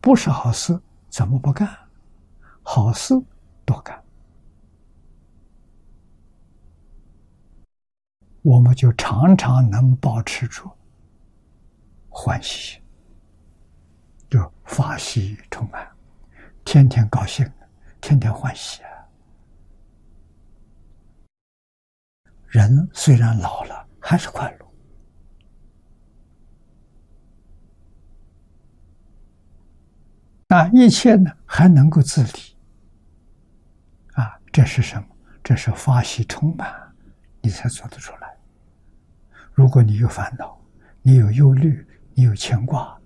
不是好事怎么不干？好事多干，我们就常常能保持住欢喜心，就法喜充满，天天高兴，天天欢喜啊！人虽然老了，还是快乐啊！一切呢还能够自理啊！这是什么？这是法喜充满，你才做得出来。如果你有烦恼，你有忧虑，你有牵挂，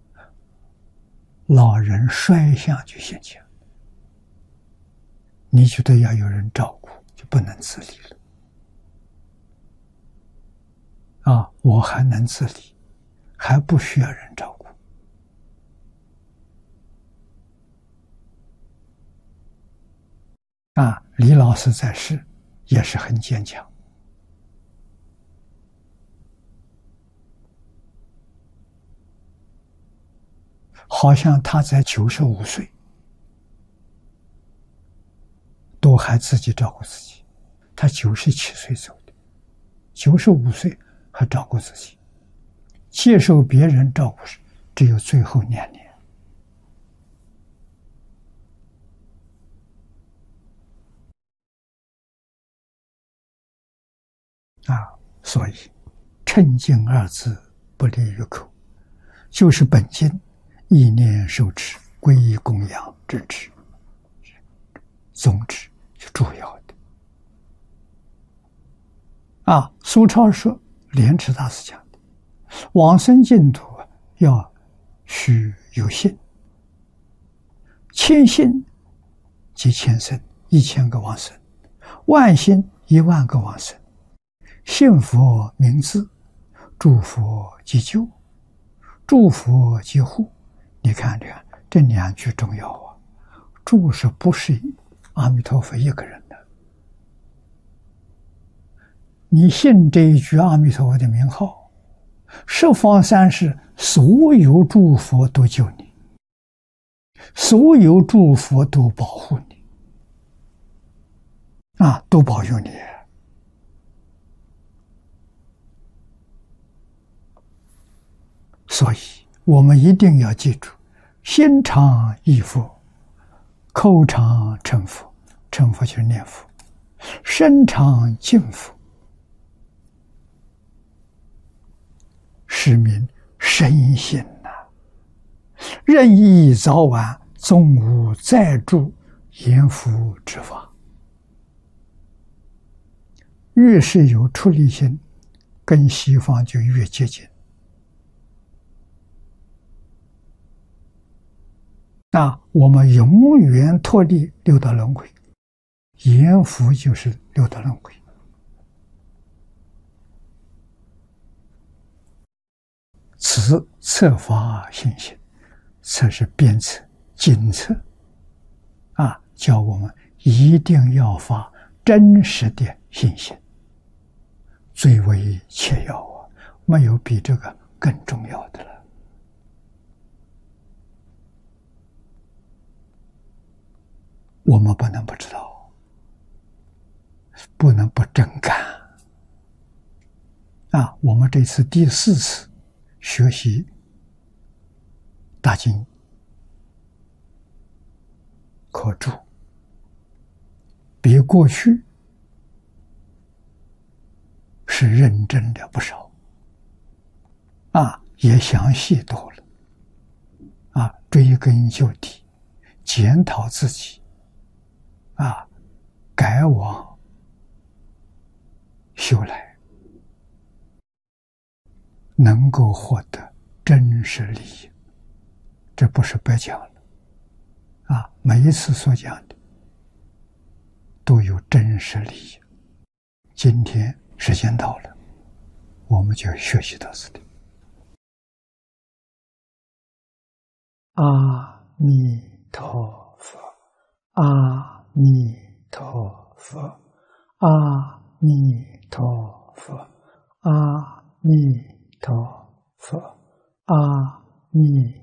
老人衰相就现前，你觉得要有人照顾，就不能自理了。啊，我还能自理，还不需要人照顾。啊，李老师在世也是很坚强，好像他在95岁都还自己照顾自己，他97岁走的，95岁还照顾自己，接受别人照顾时只有最后2年。啊，所以称敬二字不离于口，就是本经意念受持皈依供养之旨，宗旨是主要的。啊，苏超说，莲池大师讲的，往生净土要须有信，千信即千生，1000个往生；万信10000个往生。信佛名字，祝佛即救，祝佛即护。你看这2句重要啊！祝是不是阿弥陀佛一个人的？你信这一句阿弥陀佛的名号，十方三世所有诸佛都救你，所有诸佛都保护你，啊，都保佑你。所以我们一定要记住，心常忆佛，口常称佛，称佛就是念佛，身常敬佛，是名深信呐。任意早晚，纵无再住言福之法。越是有出离心，跟西方就越接近。那我们永远脱离六道轮回，言福就是六道轮回。此策法信心，策是鞭策、精策，啊，教我们一定要发真实的信心，最为切要啊！没有比这个更重要的了。我们不能不知道，不能不真干啊！我们这次第4次学习大经可注，比过去是认真了不少啊，也详细多了啊，追根究底，检讨自己啊，改往修来，能够获得真实利益，这不是白讲了啊！每一次所讲的都有真实利益。今天时间到了，我们就学习到这里。阿弥陀佛，阿弥陀佛，阿弥陀佛，阿弥陀佛，阿弥